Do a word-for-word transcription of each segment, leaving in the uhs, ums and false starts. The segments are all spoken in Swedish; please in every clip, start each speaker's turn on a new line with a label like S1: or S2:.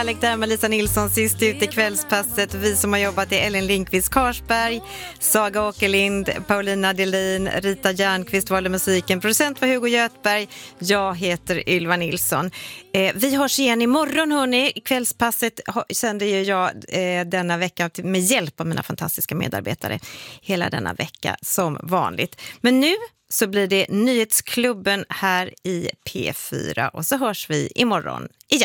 S1: Alex där med Lisa Nilsson sist ut i kvällspasset. Vi som har jobbat i Ellen Lindqvist Karsberg, Saga Åkerlind, Paulina Delin, Rita Järnqvist valde musiken. Producent var Hugo Göthberg. Jag heter Ylva Nilsson. Eh, vi hörs igen imorgon hörni. Kvällspasset sänder ju jag eh, denna vecka med hjälp av mina fantastiska medarbetare. Hela denna vecka som vanligt. Men nu så blir det Nyhetsklubben här i P fyra och så hörs vi imorgon igen.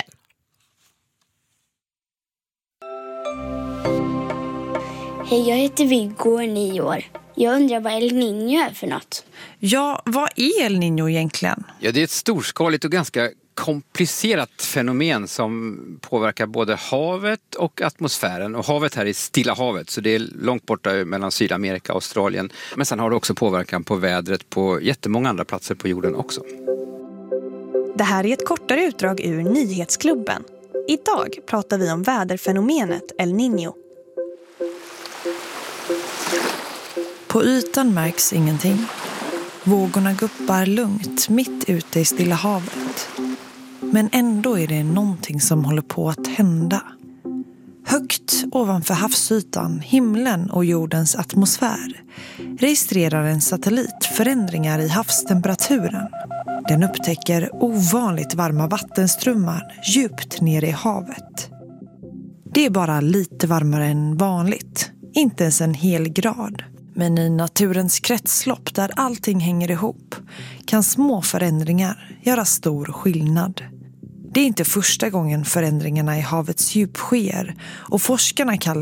S2: Hej, jag heter Viggo och är nio år. Jag undrar vad El Niño är för något.
S3: Ja, vad är El Niño egentligen?
S4: Ja, det är ett storskaligt och ganska komplicerat fenomen som påverkar både havet och atmosfären. Och havet här är Stilla havet, så det är långt borta mellan Sydamerika och Australien. Men sen har det också påverkan på vädret på jättemånga andra platser på jorden också.
S3: Det här är ett kortare utdrag ur Nyhetsklubben. Idag pratar vi om väderfenomenet El Niño. På ytan märks ingenting. Vågorna guppar lugnt mitt ute i Stilla havet. Men ändå är det någonting som håller på att hända. Högt ovanför havsytan, himlen och jordens atmosfär registrerar en satellit förändringar i havstemperaturen. Den upptäcker ovanligt varma vattenströmmar djupt nere i havet. Det är bara lite varmare än vanligt, inte ens en hel grad. Men i naturens kretslopp där allting hänger ihop kan små förändringar göra stor skillnad. Det är inte första gången förändringarna i havets djup sker och forskarna kallar